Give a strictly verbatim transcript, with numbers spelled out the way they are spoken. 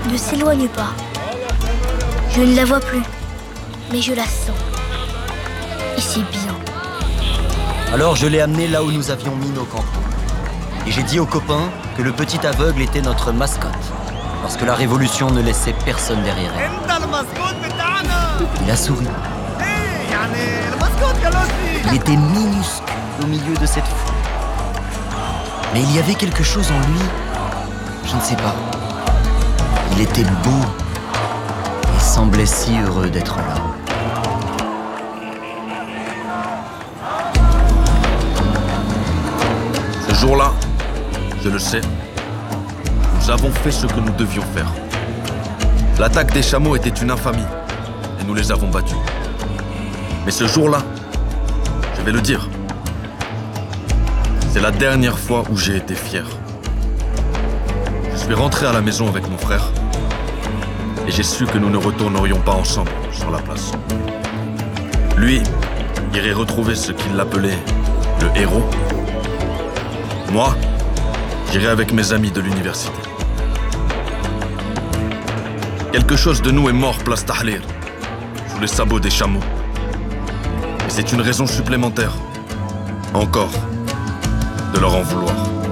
Ne s'éloigne pas. Je ne la vois plus, mais je la sens. Et c'est bien. Alors je l'ai amené là où nous avions mis nos campements. Et j'ai dit aux copains que le petit aveugle était notre mascotte, parce que la révolution ne laissait personne derrière elle. Il a souri. Il était minuscule au milieu de cette foule. Mais il y avait quelque chose en lui, je ne sais pas. Il était beau et semblait si heureux d'être là. Ce jour-là, je le sais, nous avons fait ce que nous devions faire. L'attaque des chameaux était une infamie et nous les avons battus. Mais ce jour-là, je vais le dire, c'est la dernière fois où j'ai été fier. Je suis rentré à la maison avec mon frère et j'ai su que nous ne retournerions pas ensemble sur la place. Lui irait retrouver ce qu'il appelait le héros. Moi, j'irai avec mes amis de l'université. Quelque chose de nous est mort place Tahlir, sous les sabots des chameaux. Et c'est une raison supplémentaire, encore, de leur en vouloir.